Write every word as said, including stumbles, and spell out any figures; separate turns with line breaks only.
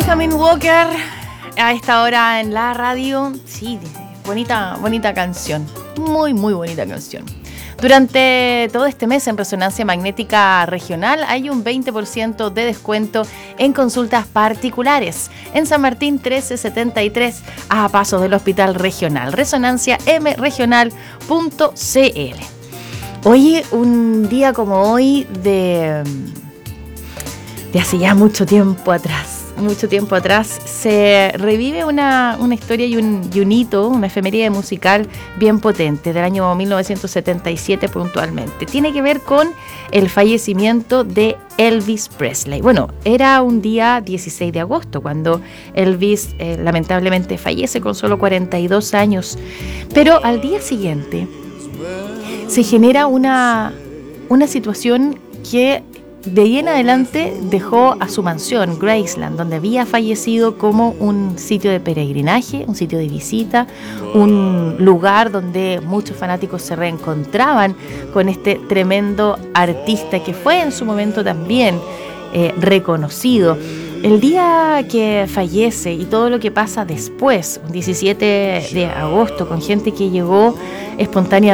Benjamin Walker a esta hora en la radio. Sí, bonita, bonita canción. Muy, muy bonita canción. Durante todo este mes en Resonancia Magnética Regional hay un veinte por ciento de descuento en consultas particulares. En San Martín trece setenta y tres, a pasos del Hospital Regional. resonancia m regional punto c l. Oye, un día como hoy de, de hace ya mucho tiempo atrás. Mucho tiempo atrás, se revive una, una historia y un, y un hito, una efeméride musical bien potente, del año mil novecientos setenta y siete puntualmente. Tiene que ver con el fallecimiento de Elvis Presley. Bueno, era un día dieciséis de agosto cuando Elvis eh, lamentablemente fallece con solo cuarenta y dos años, pero al día siguiente se genera una, una situación que de ahí en adelante dejó a su mansión, Graceland, donde había fallecido, como un sitio de peregrinaje, un sitio de visita, un lugar donde muchos fanáticos se reencontraban con este tremendo artista que fue en su momento también eh, reconocido. El día que fallece y todo lo que pasa después, un diecisiete de agosto, con gente que llegó espontáneamente